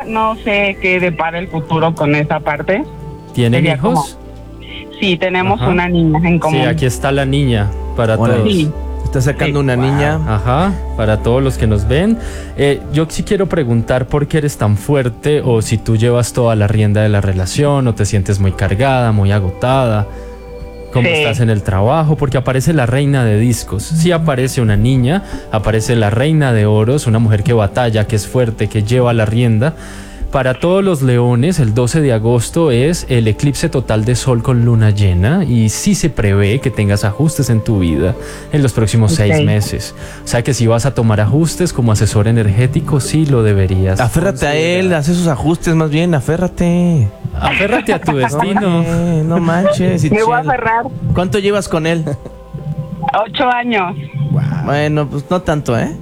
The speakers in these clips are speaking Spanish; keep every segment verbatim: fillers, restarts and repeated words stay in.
no sé qué depara el futuro con esa parte. ¿Tienen Sería hijos? como- Sí, tenemos Ajá. una niña en común. Sí, aquí está la niña para Órale. todos. Sí. Está sacando Sí. una Wow. niña. Ajá, para todos los que nos ven. Eh, yo sí quiero preguntar por qué eres tan fuerte o si tú llevas toda la rienda de la relación o te sientes muy cargada, muy agotada. ¿Cómo Sí. estás en el trabajo? Porque aparece la reina de discos. Sí aparece una niña, aparece la reina de oros, una mujer que batalla, que es fuerte, que lleva la rienda. Para todos los leones, el doce de agosto es el eclipse total de sol con luna llena y sí se prevé que tengas ajustes en tu vida en los próximos Ok. seis meses. O sea que si vas a tomar ajustes como asesor energético, sí lo deberías. Aférrate a él, haz esos ajustes más bien, aférrate. Aférrate a tu destino. Eh, no manches. Me voy a Itzel. aferrar. ¿Cuánto llevas con él? Ocho años. Bueno, pues no tanto, ¿eh?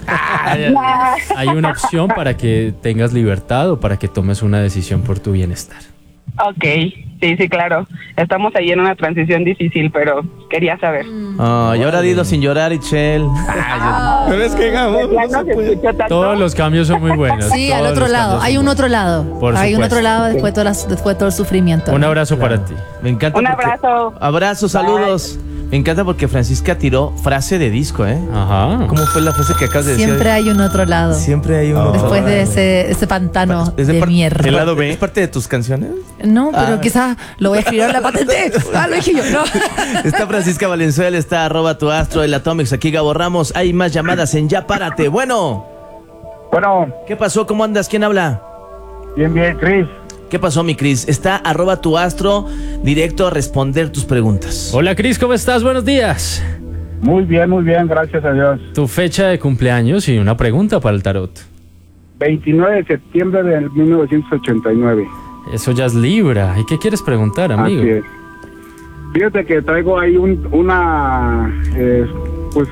Hay una opción para que tengas libertad o para que tomes una decisión por tu bienestar. Ok, sí, sí, claro. Estamos ahí en una transición difícil, pero quería saber. Oh, y ahora dilo sin llorar, Itzel. Pero es que Gabo, Ya no no se se puede. escucha tanto. Todos los cambios son muy buenos. Sí, al todos otro los lado. cambios Hay son un buenos. otro lado. Por Hay un supuesto. otro lado después de, todas las- después de todo el sufrimiento. Un abrazo para ti. Me encanta. Un porque- abrazo. Abrazo, saludos. Me encanta porque Francisca tiró frase de disco, ¿eh? Ajá. ¿Cómo fue la frase que acabas de decir? Siempre hay un otro lado. Siempre hay uno. Después de ese, ese pantano ¿Es de par- mierda. El lado B. ¿Es parte de tus canciones? No, pero Ah. quizás lo voy a escribir en la patente. Ah, lo dije yo, no. Está Francisca Valenzuela, está arroba tu astro, el Atomics, aquí Gabo Ramos. Hay más llamadas en Ya Párate. Bueno, Bueno, ¿qué pasó? ¿Cómo andas? ¿Quién habla? bien, bien, Chris. ¿Qué pasó, mi Cris? Está arroba tu astro, directo a responder tus preguntas. Hola Cris, ¿cómo estás? Buenos días. Muy bien, muy bien, gracias a Dios. Tu fecha de cumpleaños y una pregunta para el tarot. veintinueve de septiembre del mil novecientos ochenta y nueve. Eso ya es Libra. ¿Y qué quieres preguntar, amigo? Así es. Fíjate que traigo ahí un, una, eh, pues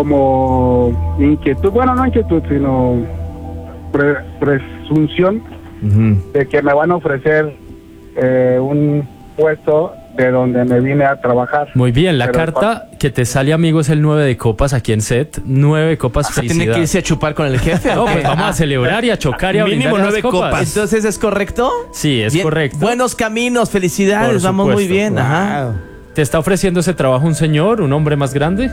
como inquietud, bueno, no inquietud, sino pre- presunción Ujú. de que me van a ofrecer eh, un puesto de donde me vine a trabajar. Muy bien, la Pero carta que te sale, amigo, es el nueve de copas aquí en set. Nueve copas, O sea, ¿tiene felicidad. que irse a chupar con el jefe? No, ¿o qué? pues vamos a celebrar y a chocar y a Mínimo brindar las nueve copas. Entonces, ¿es correcto? Sí, es Bien. correcto. Buenos caminos, felicidades, Por vamos muy supuesto. bien. Ajá. ¿Te está ofreciendo ese trabajo un señor, un hombre más grande?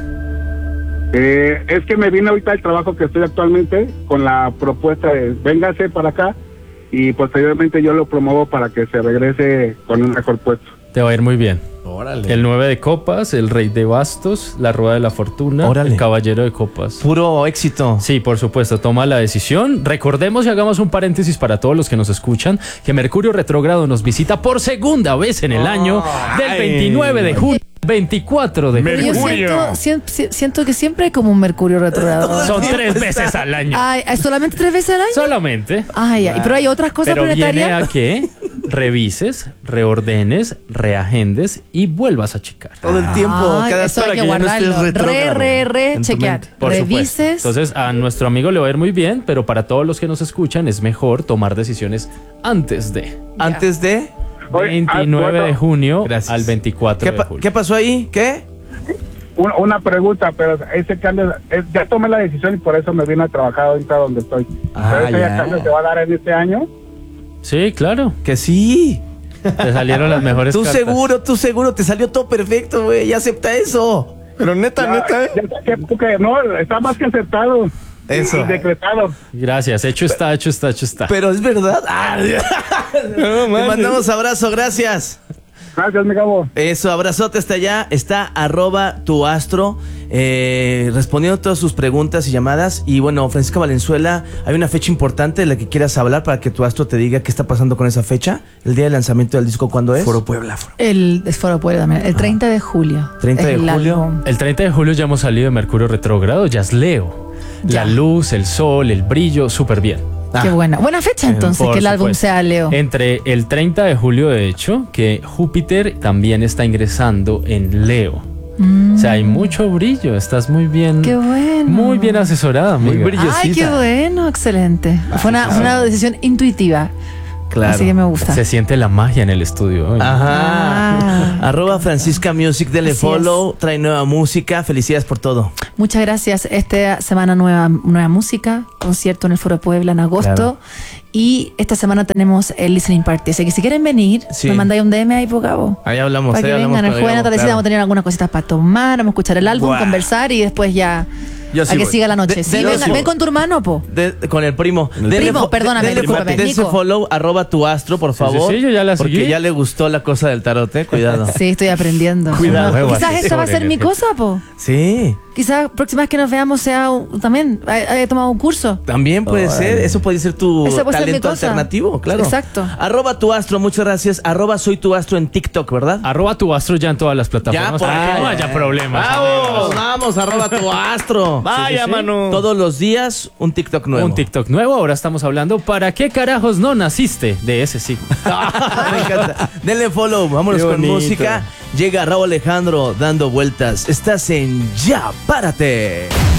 Eh, es que me vine ahorita al trabajo que estoy actualmente con la propuesta de véngase para acá y posteriormente yo lo promuevo para que se regrese con un mejor puesto. Te va a ir muy bien. Órale. El nueve de copas, el rey de bastos, la rueda de la fortuna, Órale. el caballero de copas. Puro éxito. Sí, por supuesto, toma la decisión. Recordemos y hagamos un paréntesis para todos los que nos escuchan, que Mercurio retrógrado nos visita por segunda vez en el año del veintinueve de junio al veinticuatro de Pero julio. yo siento, siento, siento que siempre hay como un Mercurio retrogrado. Son tres veces al año. Ay, ¿es solamente tres veces al año? Solamente. Ay, ay, pero hay otras cosas Pero viene planetarias. a que revises, reordenes, reagendes y vuelvas a checar. Todo el tiempo, Ay, cada eso hay hora que que ya no estés guardarlo. Re, retrógrado re, re, en tu chequear. mente. Por supuesto. Revises. Entonces a nuestro amigo le va a ir muy bien, pero para todos los que nos escuchan es mejor tomar decisiones antes de Antes de... Oye, veintinueve ah, bueno, de junio Gracias. al veinticuatro ¿Qué, de pa- julio. ¿Qué pasó ahí? ¿Qué? Una, una pregunta, pero ese cambio, es- ya tomé la decisión y por eso me vine a trabajar ahorita donde estoy. Ah, pero ese ya. cambio se va a dar en este año. Sí, claro. Que sí. Te salieron las mejores Tú cartas. seguro, tú seguro, te salió todo perfecto, güey. Ya acepta eso. Pero neta, Ya, neta, ¿eh? ya sé que- porque no, está más que aceptado. Eso. Y decretado. Gracias. Hecho está, hecho está, hecho está. Pero es verdad. Ah, No te manches. mandamos abrazo, gracias. Gracias, mi Gabo. Eso, abrazote hasta allá. Está arroba tu astro, eh, respondiendo todas sus preguntas y llamadas. Y bueno, Francisca Valenzuela, hay una fecha importante de la que quieras hablar para que tu astro te diga qué está pasando con esa fecha. El día de lanzamiento del disco, ¿cuándo es? Foro Puebla. Foro. El es Foro Puebla también. El treinta de julio. treinta de Es el julio. álbum. El treinta de julio ya hemos salido de Mercurio retrógrado, ya es Leo. Ya. La luz, el sol, el brillo, súper bien. Qué buena. Buena fecha entonces, Por que el álbum supuesto. sea Leo. Entre el treinta de julio, de hecho, que Júpiter también está ingresando en Leo. O sea, hay mucho brillo. Estás muy bien. Qué bueno. Muy bien asesorada, Muy amiga. brillosita. Ay, qué bueno, excelente. Fue una, una decisión intuitiva. Claro. Así que me gusta. Se siente la magia en el estudio. Ay. Ajá. Ah. Arroba Francisca Music, denle Así follow, trae nueva música. Felicidades por todo. Muchas gracias. Esta semana nueva, nueva música, concierto en el Foro Puebla en agosto. Claro. Y esta semana tenemos el listening party. Así que si quieren venir, Sí. me mandáis un D M ahí por cabo. Ahí hablamos. Para ahí que hablamos vengan el cuando jueves en la llegamos, tardecita, claro. vamos a tener algunas cositas para tomar, vamos a escuchar el álbum, Buah. conversar y después ya Yo sí a que voy. siga la noche. De- sí, de- venga, sí. ven con tu hermano, po. De- con el primo. Denle primo, fo- perdóname, denle fo- discúlpame, dense Nico. follow, arroba tu astro, por favor. sí, yo ya la Porque seguí. ya le gustó la cosa del tarot, eh. Cuidado. Sí, estoy aprendiendo. Cuidado. No, quizás Asesor esta va a ser en mi el- cosa, po. Sí. Quizás próxima vez que nos veamos sea un- también haya haya tomado un curso. También puede Órale. ser, eso puede ser tu Esa puede ser mi talento cosa. alternativo, claro. Exacto. Arroba tu astro, muchas gracias. Arroba soy tu astro en TikTok, ¿verdad? Arroba tu astro ya en todas las plataformas por para que ahí. no haya problemas. Vamos, amigos. vamos, arroba tu astro. Vaya, mano. Todos los días un TikTok nuevo. Un TikTok nuevo, ahora estamos hablando ¿para qué carajos no naciste? De ese sí. Me encanta. Denle follow, vámonos Qué con bonito. música. Llega Raúl Alejandro dando vueltas. Estás en Ya Párate.